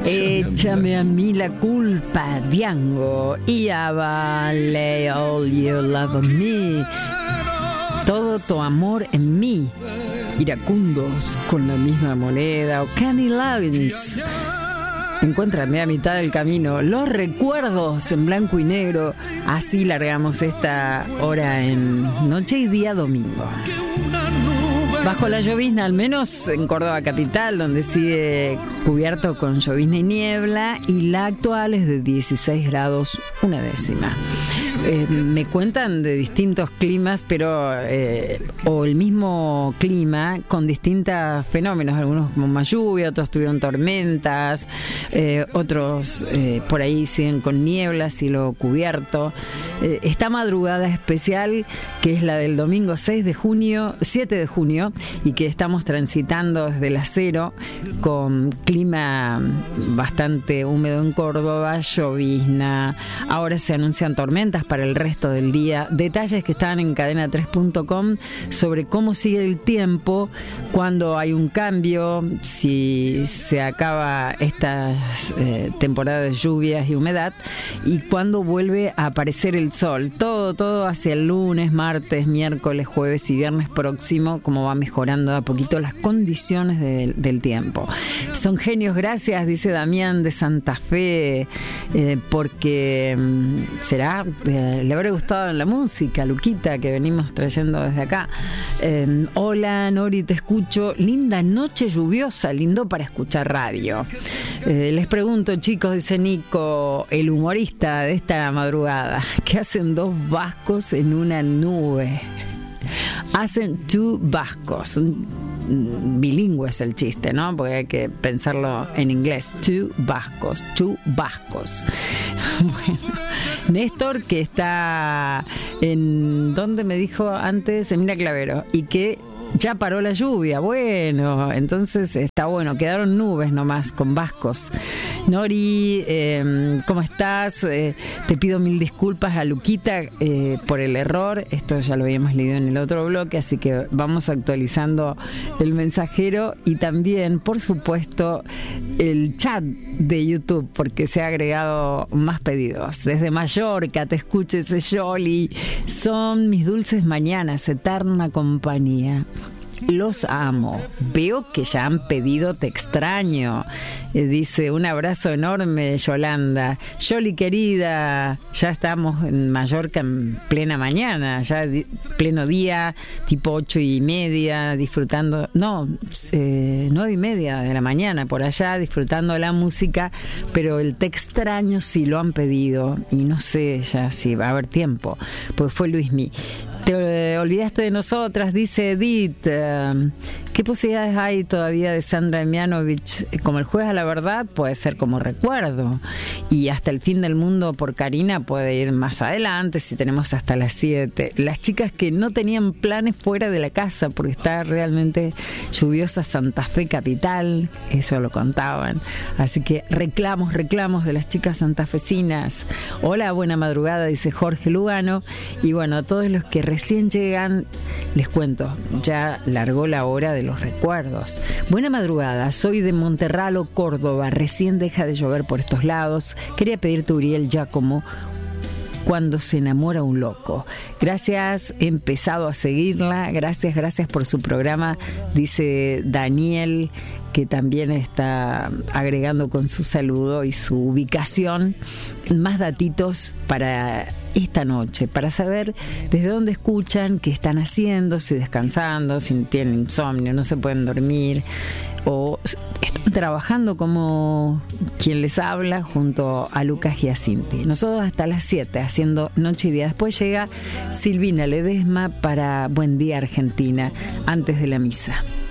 Échame a mí la culpa, Diango, y lay all your love on me. Todo tu amor en mí. Iracundos con la misma moneda, o Kenny Loggins. Encuéntrame a mitad del camino. Los recuerdos en blanco y negro. Así largamos esta hora en Noche y Día Domingo. Bajo la llovizna, al menos en Córdoba capital, donde sigue cubierto con llovizna y niebla, y la actual es de 16 grados una décima. Me cuentan de distintos climas, pero o el mismo clima con distintos fenómenos, algunos como más lluvia, otros tuvieron tormentas, otros por ahí siguen con niebla, cielo cubierto. Esta madrugada especial, que es la del domingo 7 de junio, y que estamos transitando desde las 0 con clima bastante húmedo en Córdoba, llovizna. Ahora se anuncian tormentas para el resto del día. Detalles que están en cadena3.com sobre cómo sigue el tiempo, cuando hay un cambio, si se acaba esta temporada de lluvias y humedad, y cuando vuelve a aparecer el sol. Todo hacia el lunes, martes, miércoles, jueves y viernes próximo, como va mejorando a poquito las condiciones del tiempo. Son genios, gracias, dice Damián de Santa Fe, porque será, le habrá gustado la música, Luquita, que venimos trayendo desde acá. Hola Nori, te escucho, linda noche lluviosa, lindo para escuchar radio. Les pregunto, chicos, dice Nico, el humorista de esta madrugada, ¿qué hacen dos vascos en una nube? Hacen two vascos. Bilingüe es el chiste, ¿no? Porque hay que pensarlo en inglés. Two vascos. Bueno, Néstor, que está en... ¿dónde me dijo antes? En Mina Clavero. Y que ya paró la lluvia. Bueno, entonces está bueno. Quedaron nubes nomás con vascos. Nori, ¿cómo estás? Te pido mil disculpas a Luquita por el error. Esto ya lo habíamos leído en el otro bloque, así que vamos actualizando el mensajero y también, por supuesto, el chat de YouTube, porque se ha agregado más pedidos. Desde Mallorca te escucho, ese Yoli. Son mis dulces mañanas, eterna compañía. Los amo. Veo que ya han pedido Te extraño. Dice, un abrazo enorme, Yolanda. Yoli querida, ya estamos en Mallorca en plena mañana, ya pleno día, tipo 8:30, disfrutando, 9:30 de la mañana, por allá, disfrutando la música, pero el Te extraño sí lo han pedido, y no sé ya si va a haber tiempo, pues fue Luismi. Te olvidaste de nosotras, dice Edith. ¿Qué posibilidades hay todavía de Sandra Mianovich? Como el juez a la verdad, puede ser como recuerdo. Y hasta el fin del mundo por Karina puede ir más adelante, si tenemos hasta las 7. Las chicas que no tenían planes fuera de la casa, porque está realmente lluviosa Santa Fe capital, eso lo contaban. Así que reclamos de las chicas santafesinas. Hola, buena madrugada, dice Jorge Lugano. Y bueno, a todos los que recién llegan, les cuento, ya largó la hora de los recuerdos. Buena madrugada, soy de Monterralo, Córdoba, recién deja de llover por estos lados. Quería pedirte, Uriel Giacomo, Cuando se enamora un loco. Gracias, he empezado a seguirla. Gracias por su programa, dice Daniel, que también está agregando con su saludo y su ubicación más datitos para esta noche, para saber desde dónde escuchan, qué están haciendo, si descansando, si tienen insomnio, no se pueden dormir, o están trabajando como quien les habla junto a Lucas Giacinti. Nosotros hasta las 7 haciendo Noche y Día. Después llega Silvina Ledesma para Buen Día Argentina, antes de la misa.